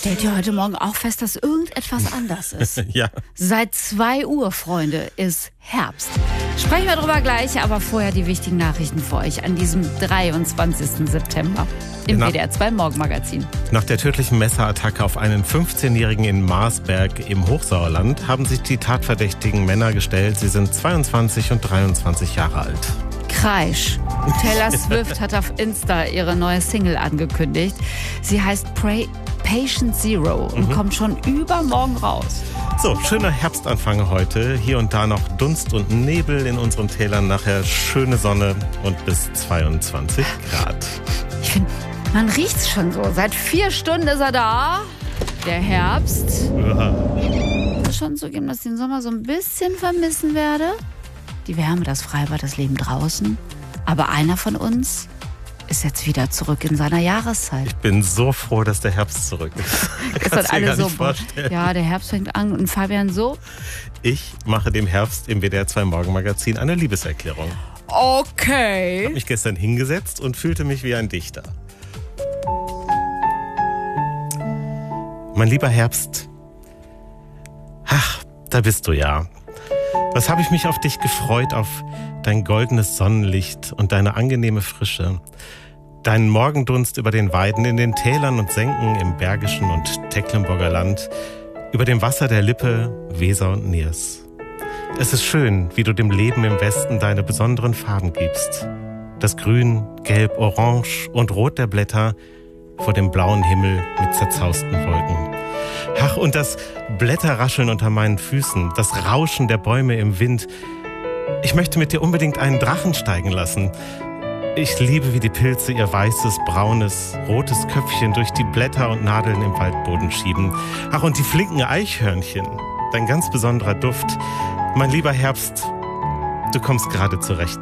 Stellt ihr heute Morgen auch fest, dass irgendetwas anders ist? Ja. Seit 2 Uhr, Freunde, ist Herbst. Sprechen wir drüber gleich, aber vorher die wichtigen Nachrichten für euch an diesem 23. September im WDR 2 Morgenmagazin. Nach der tödlichen Messerattacke auf einen 15-Jährigen in Marsberg im Hochsauerland haben sich die tatverdächtigen Männer gestellt. Sie sind 22 und 23 Jahre alt. Kreisch. Taylor Swift hat auf Insta ihre neue Single angekündigt. Sie heißt Patient Zero und kommt schon übermorgen raus. So, schöner Herbstanfang heute. Hier und da noch Dunst und Nebel in unseren Tälern. Nachher schöne Sonne und bis 22 Grad. Ich finde, man riecht's schon so. Seit 4 Stunden ist er da. Der Herbst. Ich muss schon zugeben, dass ich den Sommer so ein bisschen vermissen werde. Die Wärme, das Freibad, das Leben draußen. Aber einer von uns ist jetzt wieder zurück in seiner Jahreszeit. Ich bin so froh, dass der Herbst zurück ist. Kannst alle gar so nicht vorstellen. Ja, der Herbst fängt an und Fabian so. Ich mache dem Herbst im WDR 2 Morgenmagazin eine Liebeserklärung. Okay. Ich habe mich gestern hingesetzt und fühlte mich wie ein Dichter. Mein lieber Herbst, ach, da bist du ja. Was habe ich mich auf dich gefreut, auf dein goldenes Sonnenlicht und deine angenehme Frische. Deinen Morgendunst über den Weiden, in den Tälern und Senken im Bergischen und Tecklenburger Land, über dem Wasser der Lippe, Weser und Niers. Es ist schön, wie du dem Leben im Westen deine besonderen Farben gibst. Das Grün, Gelb, Orange und Rot der Blätter vor dem blauen Himmel mit zerzausten Wolken. Ach, und das Blätterrascheln unter meinen Füßen, das Rauschen der Bäume im Wind. Ich möchte mit dir unbedingt einen Drachen steigen lassen. Ich liebe, wie die Pilze ihr weißes, braunes, rotes Köpfchen durch die Blätter und Nadeln im Waldboden schieben. Ach, und die flinken Eichhörnchen, dein ganz besonderer Duft. Mein lieber Herbst, du kommst gerade zurecht.